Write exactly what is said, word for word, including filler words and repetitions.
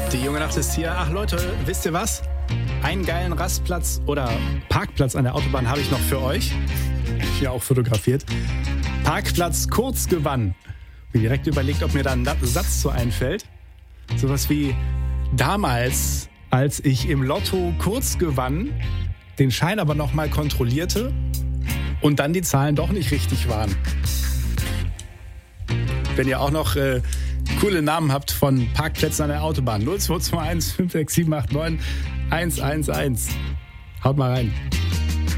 Die junge Nacht ist hier. Ach Leute, wisst ihr was? Einen geilen Rastplatz oder Parkplatz an der Autobahn habe ich noch für euch. Hier auch fotografiert. Parkplatz Kurzgewann. Mir direkt überlegt, ob mir da ein Satz so einfällt. Sowas wie damals, als ich im Lotto kurz gewann, den Schein aber nochmal kontrollierte und dann die Zahlen doch nicht richtig waren. Wenn ihr auch noch äh, coole Namen habt von Parkplätzen an der Autobahn. null zwei zwei eins fünf sechs sieben acht neun eins eins eins. Haut mal rein.